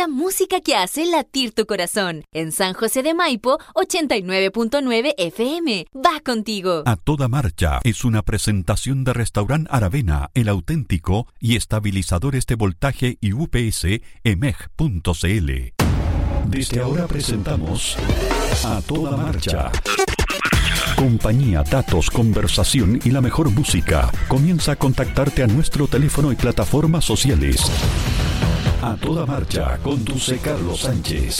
la música que hace latir tu corazón. En San José de Maipo, 89.9 FM. Va contigo. A Toda Marcha es una presentación de Restaurant Aravena, El Auténtico y estabilizadores de voltaje y UPS emeg.cl. Desde ahora presentamos A Toda Marcha. Compañía, datos, conversación y la mejor música. Comienza a contactarte a nuestro teléfono y plataformas sociales. A Toda Marcha, conduce Carlos Sánchez.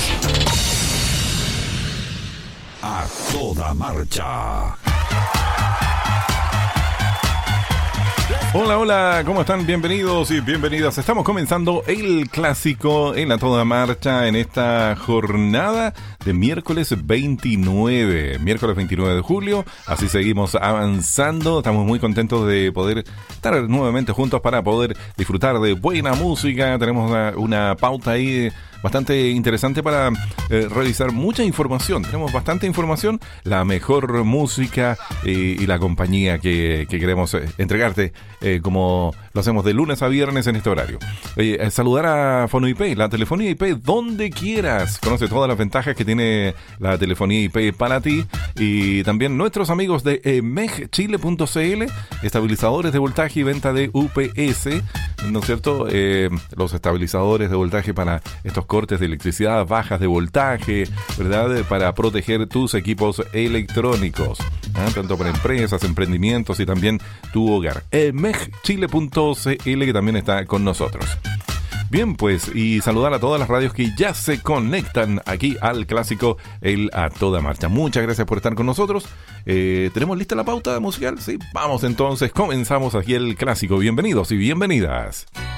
A Toda Marcha. Hola, hola, ¿cómo están? Bienvenidos y bienvenidas. Estamos comenzando el clásico en A Toda Marcha en esta jornada de miércoles 29 de julio. Así seguimos avanzando. Estamos muy contentos de poder estar nuevamente juntos para poder disfrutar de buena música. Tenemos una pauta ahí bastante interesante para revisar mucha información. Tenemos bastante información, la mejor música y la compañía que queremos entregarte como lo hacemos de lunes a viernes en este horario. Saludar a FonoIP, la telefonía IP donde quieras. Conoce todas las ventajas que tiene la telefonía IP para ti. Y también nuestros amigos de megchile.cl, estabilizadores de voltaje y venta de UPS, ¿no es cierto? Los estabilizadores de voltaje para estos cortes de electricidad, bajas de voltaje, ¿verdad? Para proteger tus equipos electrónicos, tanto para empresas, emprendimientos y también tu hogar. megchile.cl, que también está con nosotros. Bien, pues, y saludar a todas las radios que ya se conectan aquí al clásico, el A Toda Marcha. Muchas gracias por estar con nosotros. ¿Tenemos lista la pauta musical? Sí, vamos entonces, comenzamos aquí el clásico. Bienvenidos y bienvenidas.